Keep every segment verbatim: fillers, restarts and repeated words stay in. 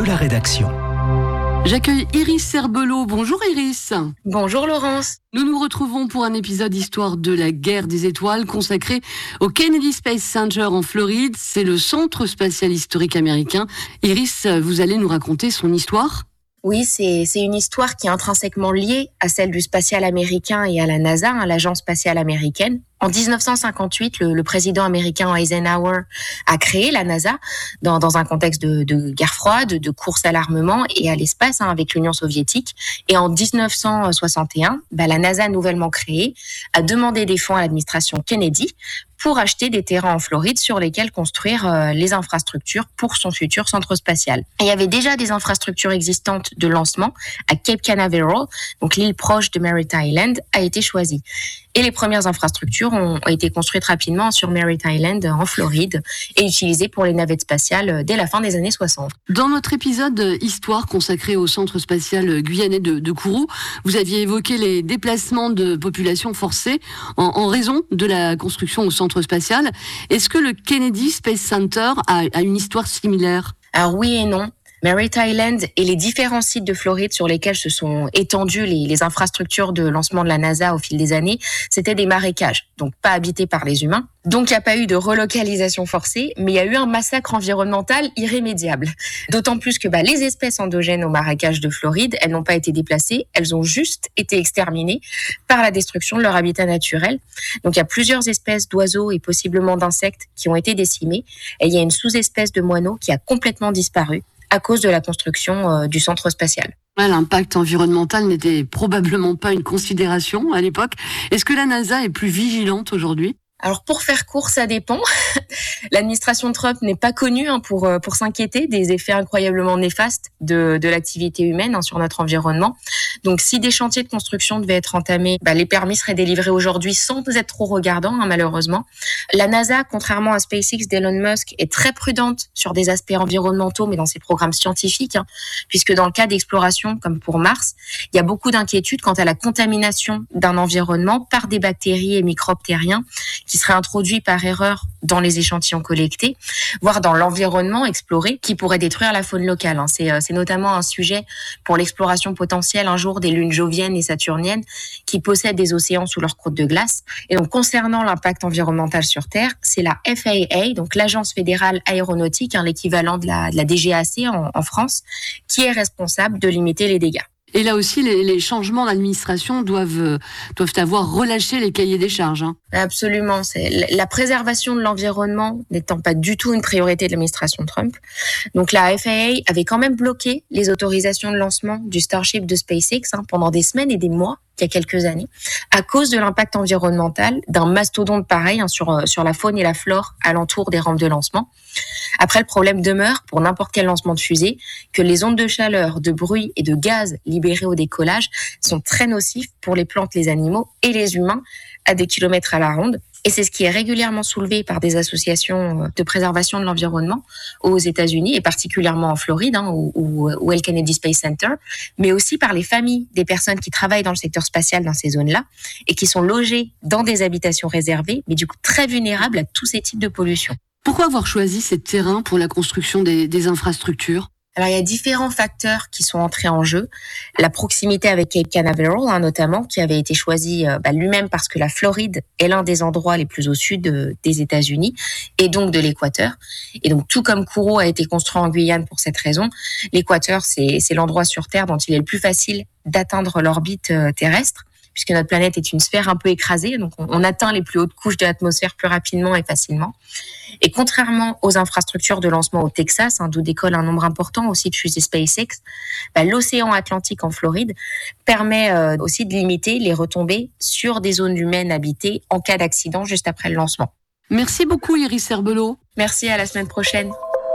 de la rédaction. J'accueille Iris Serbelot. Bonjour Iris. Bonjour Laurence. Nous nous retrouvons pour un épisode Histoire de la guerre des étoiles consacré au Kennedy Space Center en Floride. C'est le centre spatial historique américain. Iris, vous allez nous raconter son histoire ? Oui, c'est, c'est une histoire qui est intrinsèquement liée à celle du spatial américain et à la NASA, hein, l'agence spatiale américaine. En dix-neuf cent cinquante-huit, le, le président américain Eisenhower a créé la NASA dans, dans un contexte de, de guerre froide, de course à l'armement et à l'espace hein, avec l'Union soviétique. Et en dix-neuf cent soixante et un, bah, la NASA nouvellement créée a demandé des fonds à l'administration Kennedy pour acheter des terrains en Floride sur lesquels construire euh, les infrastructures pour son futur centre spatial. Et il y avait déjà des infrastructures existantes de lancement à Cape Canaveral, donc l'île proche de Merritt Island, a été choisie. Et les premières infrastructures ont été construites rapidement sur Merritt Island en Floride et utilisées pour les navettes spatiales dès la fin des années soixante. Dans notre épisode Histoire consacré au centre spatial guyanais de, de Kourou, vous aviez évoqué les déplacements de population forcés en, en raison de la construction au centre spatial. Est-ce que le Kennedy Space Center a, a une histoire similaire ? Alors oui et non. Merritt Island et les différents sites de Floride sur lesquels se sont étendues les, les infrastructures de lancement de la NASA au fil des années, c'était des marécages, donc pas habités par les humains. Donc il n'y a pas eu de relocalisation forcée, mais il y a eu un massacre environnemental irrémédiable. D'autant plus que bah, les espèces endogènes aux marécages de Floride, elles n'ont pas été déplacées, elles ont juste été exterminées par la destruction de leur habitat naturel. Donc il y a plusieurs espèces d'oiseaux et possiblement d'insectes qui ont été décimées, et il y a une sous-espèce de moineau qui a complètement disparu à cause de la construction euh, du centre spatial. Ouais, l'impact environnemental n'était probablement pas une considération à l'époque. Est-ce que la NASA est plus vigilante aujourd'hui ? Alors pour faire court, ça dépend. L'administration Trump n'est pas connue hein, pour pour s'inquiéter des effets incroyablement néfastes de de l'activité humaine hein, sur notre environnement. Donc si des chantiers de construction devaient être entamés, bah, les permis seraient délivrés aujourd'hui sans être trop regardants hein, malheureusement. La NASA, contrairement à SpaceX d'Elon Musk, est très prudente sur des aspects environnementaux, mais dans ses programmes scientifiques, hein, puisque dans le cas d'exploration comme pour Mars, il y a beaucoup d'inquiétudes quant à la contamination d'un environnement par des bactéries et microbes terriens qui seraient introduits par erreur dans les échantillons collectés, voire dans l'environnement exploré, qui pourrait détruire la faune locale. Hein. C'est, c'est notamment un sujet pour l'exploration potentielle un jour des lunes joviennes et saturniennes qui possèdent des océans sous leur croûte de glace. Et donc, concernant l'impact environnemental sur Terre, c'est la F A A, donc l'Agence fédérale aéronautique, hein, l'équivalent de la, de la D G A C en, en France, qui est responsable de limiter les dégâts. Et là aussi, les, les changements d'administration doivent euh, doivent avoir relâché les cahiers des charges. Hein. Absolument. C'est la préservation de l'environnement n'étant pas du tout une priorité de l'administration Trump. Donc la F A A avait quand même bloqué les autorisations de lancement du Starship de SpaceX hein, pendant des semaines et des mois, il y a quelques années, à cause de l'impact environnemental d'un mastodonte pareil hein, sur sur la faune et la flore alentour des rampes de lancement. Après, le problème demeure, pour n'importe quel lancement de fusée, que les ondes de chaleur, de bruit et de gaz libérés au décollage sont très nocifs pour les plantes, les animaux et les humains à des kilomètres à la ronde. Et c'est ce qui est régulièrement soulevé par des associations de préservation de l'environnement aux États-Unis et particulièrement en Floride, hein, où, où, où est le Kennedy Space Center, mais aussi par les familles des personnes qui travaillent dans le secteur spatial dans ces zones-là et qui sont logées dans des habitations réservées, mais du coup très vulnérables à tous ces types de pollution. Pourquoi avoir choisi ces terrains pour la construction des, des infrastructures ? Alors, il y a différents facteurs qui sont entrés en jeu. La proximité avec Cape Canaveral, hein, notamment, qui avait été choisi euh, bah, lui-même parce que la Floride est l'un des endroits les plus au sud euh, des États-Unis et donc de l'équateur. Et donc, tout comme Kourou a été construit en Guyane pour cette raison, l'équateur, c'est, c'est l'endroit sur Terre dont il est le plus facile d'atteindre l'orbite euh, terrestre, puisque notre planète est une sphère un peu écrasée, donc on, on atteint les plus hautes couches de l'atmosphère plus rapidement et facilement. Et contrairement aux infrastructures de lancement au Texas, hein, d'où décolle un nombre important aussi de fusées SpaceX, bah, l'océan Atlantique en Floride permet euh, aussi de limiter les retombées sur des zones humaines habitées en cas d'accident juste après le lancement. Merci beaucoup Iris Serbelot. Merci, à la semaine prochaine.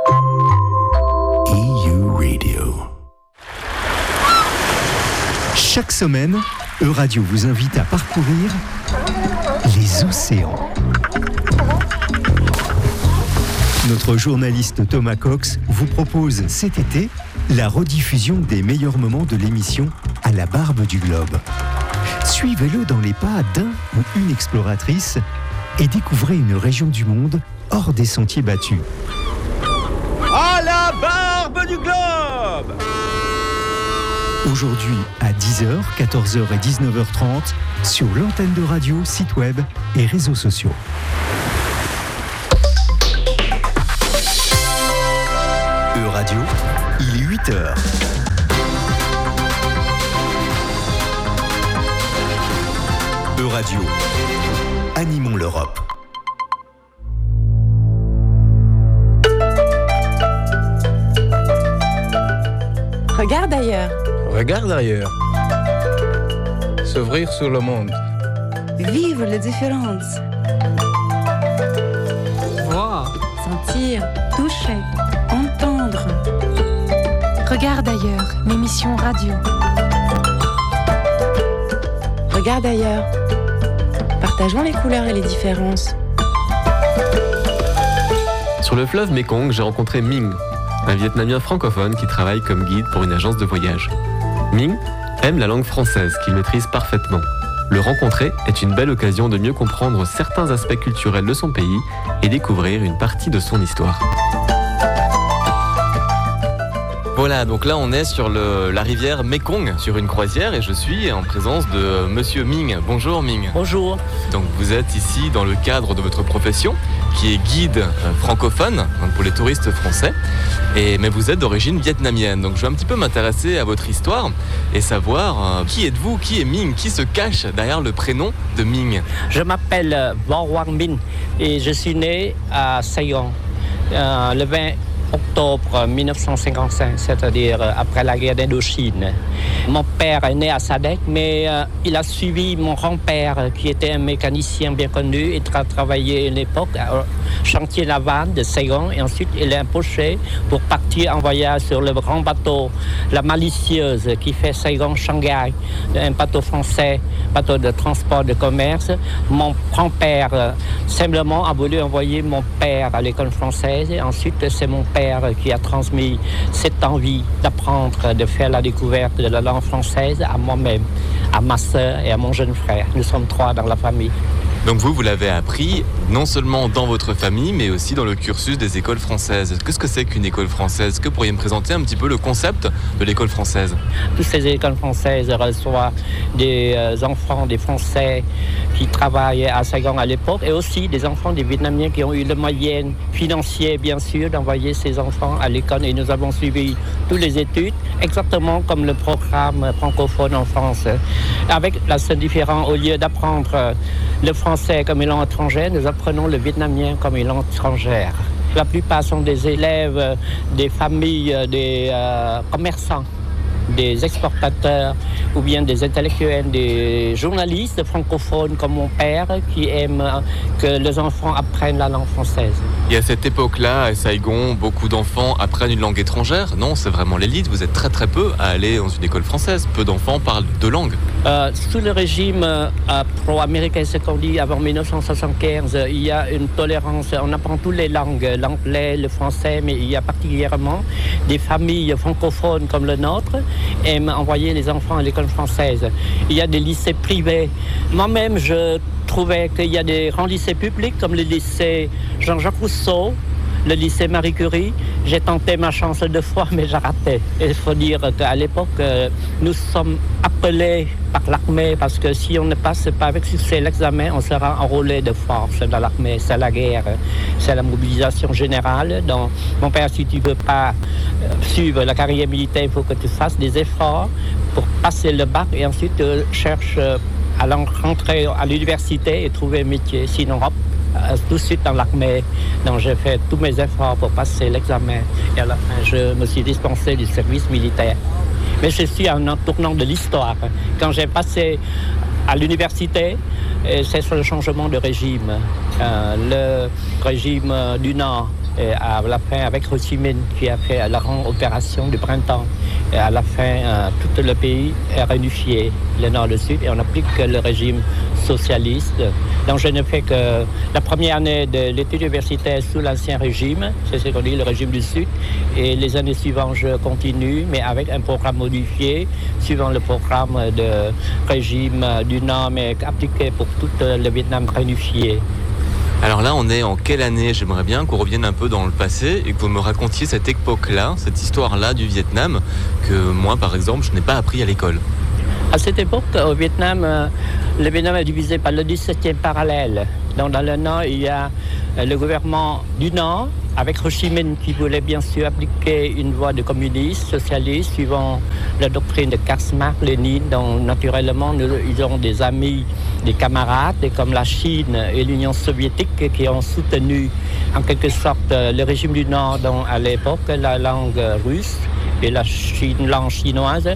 E U Radio. Chaque semaine, E-Radio vous invite à parcourir les océans. Notre journaliste Thomas Cox vous propose cet été la rediffusion des meilleurs moments de l'émission À la barbe du globe. Suivez-le dans les pas d'un ou une exploratrice et découvrez une région du monde hors des sentiers battus. À la barbe barbe du globe. Aujourd'hui à dix heures, quatorze heures et dix-neuf heures trente sur l'antenne de radio, site web et réseaux sociaux. E-Radio, il est huit heures. E-Radio, animons l'Europe. Regarde ailleurs. Regarde ailleurs. S'ouvrir sur le monde. Vivre les différences. Voir. Sentir. Toucher. Entendre. Regarde ailleurs, l'émission radio. Regarde ailleurs. Partageons les couleurs et les différences. Sur le fleuve Mekong, j'ai rencontré Ming, un Vietnamien francophone qui travaille comme guide pour une agence de voyage. Ming aime la langue française qu'il maîtrise parfaitement. Le rencontrer est une belle occasion de mieux comprendre certains aspects culturels de son pays et découvrir une partie de son histoire. Voilà, donc là on est sur le, la rivière Mekong, sur une croisière, et je suis en présence de Monsieur Ming. Bonjour Ming. Bonjour. Donc vous êtes ici dans le cadre de votre profession, qui est guide euh, francophone, donc pour les touristes français, et, mais vous êtes d'origine vietnamienne. Donc je vais un petit peu m'intéresser à votre histoire et savoir euh, qui êtes-vous, qui est Ming, qui se cache derrière le prénom de Ming. Je m'appelle Vo Quang Minh et je suis né à Saigon euh, le vingt octobre mille neuf cent cinquante-cinq, c'est-à-dire après la guerre d'Indochine. Mon père est né à Sadek, mais euh, il a suivi mon grand-père, qui était un mécanicien bien connu et a travaillé à l'époque au chantier naval de Saigon. Et ensuite, il est empoché pour partir en voyage sur le grand bateau, la Malicieuse, qui fait Saigon-Shanghai, un bateau français, bateau de transport de commerce. Mon grand-père, euh, simplement, a voulu envoyer mon père à l'école française. Et ensuite, c'est mon père qui a transmis cette envie d'apprendre, de faire la découverte de la langue française à moi-même, à ma sœur et à mon jeune frère. Nous sommes trois dans la famille. Donc vous, vous l'avez appris non seulement dans votre famille, mais aussi dans le cursus des écoles françaises. Qu'est-ce que c'est qu'une école française? Est-ce que vous pourriez me présenter un petit peu le concept de l'école française? Toutes ces écoles françaises reçoivent des euh, enfants, des Français qui travaillaient à Saigon à l'époque, et aussi des enfants des Vietnamiens qui ont eu le moyen financier, bien sûr, d'envoyer ces enfants à l'école. Et nous avons suivi toutes les études, exactement comme le programme francophone en France. Avec la seule différence, au lieu d'apprendre le français comme une langue étrangère, nous apprenons le vietnamien comme une langue étrangère. La plupart sont des élèves, des familles, des euh, commerçants, des exportateurs ou bien des intellectuels, des journalistes francophones comme mon père qui aiment que les enfants apprennent la langue française. Et à cette époque-là, à Saigon, beaucoup d'enfants apprennent une langue étrangère. Non, c'est vraiment l'élite. Vous êtes très très peu à aller dans une école française. Peu d'enfants parlent deux langues. Euh, sous le régime euh, pro-américain, c'est qu'on dit avant mille neuf cent soixante-quinze, il y a une tolérance. On apprend toutes les langues, l'anglais, le français, mais il y a particulièrement des familles francophones comme le nôtre aiment envoyer les enfants à l'école française. Il y a des lycées privés. Moi-même, je trouvais qu'il y a des grands lycées publics comme le lycée Jean-Jacques Rousseau, le lycée Marie Curie. J'ai tenté ma chance deux fois, mais j'ai raté. Il faut dire qu'à l'époque, nous sommes appelés par l'armée parce que si on ne passe pas avec succès l'examen, on sera enrôlé de force dans l'armée. C'est la guerre, c'est la mobilisation générale. Donc, mon père, si tu ne veux pas suivre la carrière militaire, il faut que tu fasses des efforts pour passer le bac et ensuite euh, cherche euh, à rentrer à l'université et trouver un métier. Sinon, hop, tout de suite dans l'armée. Donc j'ai fait tous mes efforts pour passer l'examen et à la fin je me suis dispensé du service militaire. Mais je suis à un tournant de l'histoire. Quand j'ai passé à l'université, c'est sur le changement de régime. Euh, le régime du Nord, et à la fin avec Ho Chi Minh qui a fait la grande opération du printemps. Et à la fin, euh, tout le pays est réunifié, le nord et le sud, et on applique le régime socialiste. Donc je ne fais que la première année de l'étude universitaire sous l'ancien régime, c'est ce qu'on dit le régime du sud, et les années suivantes je continue, mais avec un programme modifié, suivant le programme de régime du nord, mais appliqué pour tout le Vietnam réunifié. Alors là, on est en quelle année? J'aimerais bien qu'on revienne un peu dans le passé et que vous me racontiez cette époque-là, cette histoire-là du Vietnam, que moi, par exemple, je n'ai pas appris à l'école. À cette époque, au Vietnam, euh, le Vietnam est divisé par le dix-septième parallèle. Donc, dans le nord, il y a euh, le gouvernement du nord, avec Ho Chi Minh qui voulait bien sûr appliquer une voie de communiste, socialiste, suivant la doctrine de Karl Marx, Lénine. Donc, naturellement, nous, ils ont des amis, des camarades, et comme la Chine et l'Union soviétique, qui ont soutenu en quelque sorte le régime du Nord, dont à l'époque, la langue russe et la Chine, langue chinoise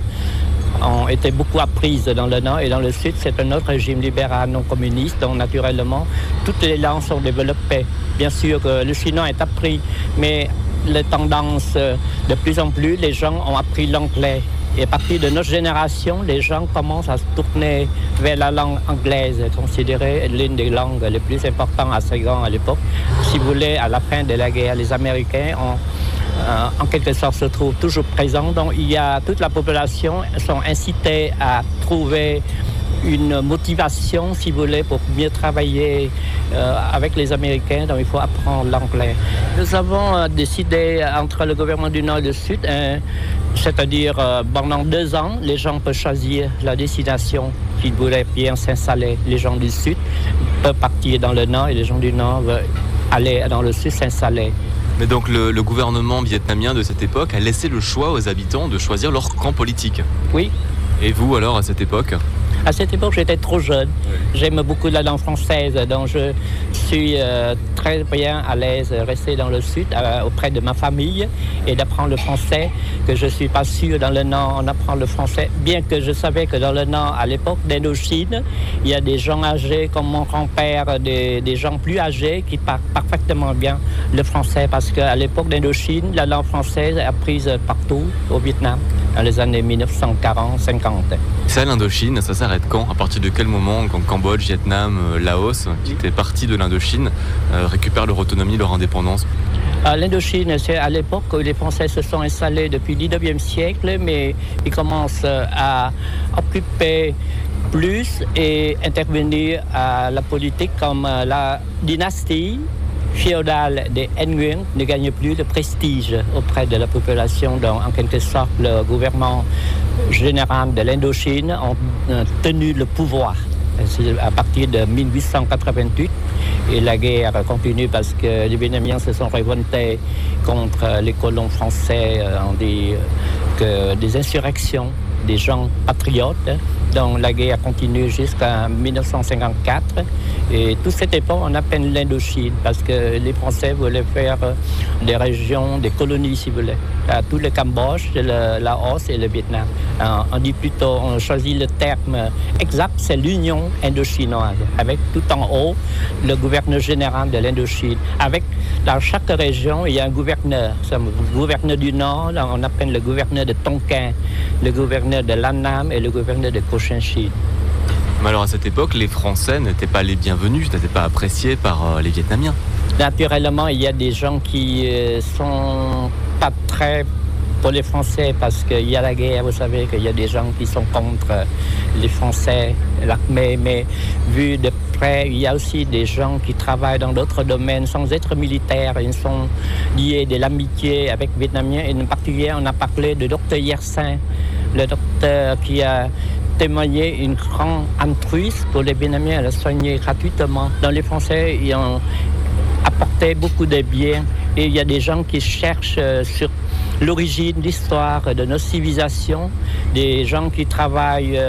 ont été beaucoup apprises dans le Nord, et dans le Sud, c'est un autre régime libéral non communiste, donc naturellement, toutes les langues sont développées. Bien sûr que le chinois est appris, mais les tendances, de plus en plus, les gens ont appris l'anglais. Et à partir de notre génération, les gens commencent à se tourner vers la langue anglaise, considérée l'une des langues les plus importantes à Saigon à l'époque. Si vous voulez, à la fin de la guerre, les Américains ont Euh, en quelque sorte se trouve toujours présent. Donc il y a toute la population sont incitées à trouver une motivation, si vous voulez, pour mieux travailler euh, avec les Américains. Donc il faut apprendre l'anglais. Nous avons euh, décidé entre le gouvernement du Nord et du Sud, euh, c'est-à-dire euh, pendant deux ans, les gens peuvent choisir la destination qu'ils voulaient bien s'installer. Les gens du Sud peuvent partir dans le Nord et les gens du Nord veulent aller dans le Sud s'installer. Mais donc le, le gouvernement vietnamien de cette époque a laissé le choix aux habitants de choisir leur camp politique. Oui. Et vous alors à cette époque? À cette époque, j'étais trop jeune. J'aime beaucoup la langue française, donc je suis euh, très bien à l'aise de rester dans le Sud euh, auprès de ma famille et d'apprendre le français, que je ne suis pas sûr dans le Nord on apprend le français, bien que je savais que dans le Nord, à l'époque d'Indochine, il y a des gens âgés comme mon grand-père, des, des gens plus âgés qui parlent parfaitement bien le français, parce qu'à l'époque d'Indochine, la langue française est apprise partout au Vietnam, dans les années mille neuf cent quarante cinquante. Ça, l'Indochine, ça s'arrête quand? À partir de quel moment, quand Cambodge, Vietnam, Laos, qui étaient parties de l'Indochine, euh, récupèrent leur autonomie, leur indépendance? Euh, L'Indochine, c'est à l'époque où les Français se sont installés depuis le dix-neuvième siècle, mais ils commencent à occuper plus et intervenir à la politique, comme la dynastie féodale des Nguyen ne gagne plus de prestige auprès de la population. Donc, en quelque sorte, le gouvernement général de l'Indochine a tenu le pouvoir. C'est à partir de mille huit cent quatre-vingt-huit, et la guerre continue parce que les Vietnamiens se sont révoltés contre les colons français, en des, que des insurrections, des gens patriotes. Donc la guerre continue jusqu'en mille neuf cent cinquante-quatre, et tout cette époque on appelle l'Indochine parce que les Français voulaient faire des régions, des colonies si vous voulez, à tout le Cambodge, le Laos et le Vietnam. Alors, on dit plutôt, on choisit le terme exact, c'est l'Union indochinoise, avec tout en haut le gouverneur général de l'Indochine. Avec dans chaque région il y a un gouverneur. Le gouverneur du Nord, là, on appelle le gouverneur de Tonkin, le gouverneur de Lan et le gouverneur de Cochinchine. Mais alors à cette époque, les Français n'étaient pas les bienvenus, n'étaient pas appréciés par euh, les Vietnamiens. Naturellement, il y a des gens qui euh, sont pas très pour les Français parce qu'il y a la guerre, vous savez qu'il y a des gens qui sont contre les Français, l'armée, mais vu de près, il y a aussi des gens qui travaillent dans d'autres domaines sans être militaires, ils sont liés de l'amitié avec les Vietnamiens, et en particulier on a parlé de docteur Yersin, le docteur qui a témoigné une grande altruisme pour les Vietnamiens, à la soigner gratuitement. Dans les Français, ils ont apporté beaucoup de biens, et il y a des gens qui cherchent sur l'origine, l'histoire de nos civilisations, des gens qui travaillent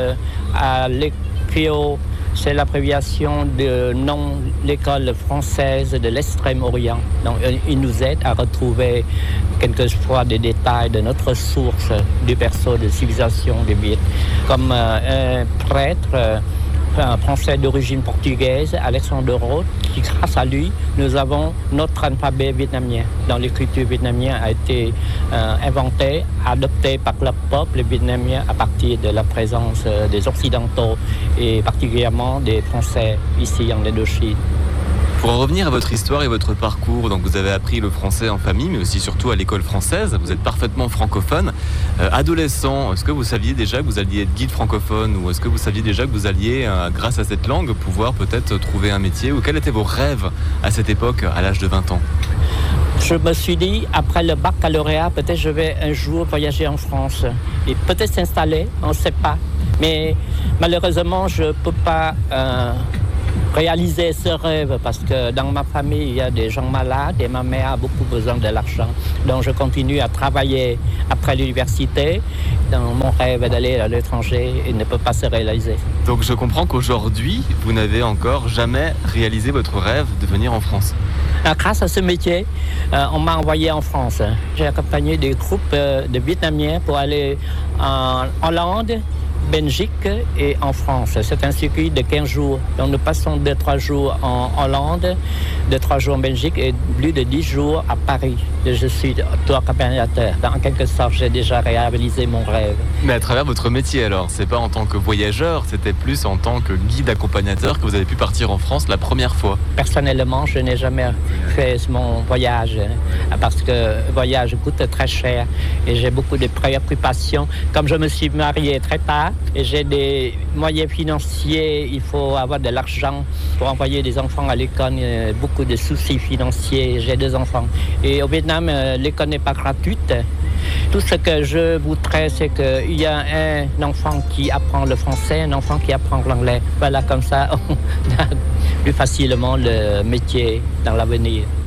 à l'E C R E O, c'est l'abréviation de nom l'école française de l'Extrême-Orient. Donc, il nous aide à retrouver quelquefois des détails de notre source du berceau de civilisation des Viet. Comme euh, un prêtre, euh, un français d'origine portugaise, Alexandre Roth, qui grâce à lui, nous avons notre alphabet vietnamien. Dans l'écriture vietnamienne a été euh, inventé, adopté par le peuple vietnamien à partir de la présence euh, des Occidentaux et particulièrement des Français ici en Indochine. Pour en revenir à votre histoire et votre parcours, donc vous avez appris le français en famille, mais aussi surtout à l'école française. Vous êtes parfaitement francophone. Euh, adolescent, est-ce que vous saviez déjà que vous alliez être guide francophone, ou est-ce que vous saviez déjà que vous alliez, euh, grâce à cette langue, pouvoir peut-être trouver un métier, ou quels étaient vos rêves à cette époque, à l'âge de vingt ans? Je me suis dit, après le baccalauréat, peut-être je vais un jour voyager en France et peut-être s'installer, on ne sait pas. Mais malheureusement, je ne peux pas euh, réaliser ce rêve parce que dans ma famille, il y a des gens malades et ma mère a beaucoup besoin de l'argent. Donc je continue à travailler après l'université. Dans mon rêve d'aller à l'étranger, il ne peut pas se réaliser. Donc je comprends qu'aujourd'hui, vous n'avez encore jamais réalisé votre rêve de venir en France. Grâce à ce métier, euh, on m'a envoyé en France. J'ai accompagné des groupes euh, de Vietnamiens pour aller en Hollande, Belgique et en France. C'est un circuit de quinze jours. Donc nous passons deux trois jours en Hollande, deux trois jours en Belgique et plus de dix jours à Paris. Je suis tout accompagnateur. En quelque sorte, j'ai déjà réalisé mon rêve. Mais à travers votre métier alors, c'est pas en tant que voyageur, c'était plus en tant que guide accompagnateur que vous avez pu partir en France la première fois. Personnellement, je n'ai jamais fait mon voyage parce que le voyage coûte très cher et j'ai beaucoup de préoccupations. Comme je me suis marié très tard, et j'ai des moyens financiers, il faut avoir de l'argent pour envoyer des enfants à l'école, beaucoup de soucis financiers, j'ai deux enfants. Et au Vietnam, l'école n'est pas gratuite. Tout ce que je voudrais, c'est qu'il y a un enfant qui apprend le français, un enfant qui apprend l'anglais. Voilà, comme ça, on a plus facilement le métier dans l'avenir.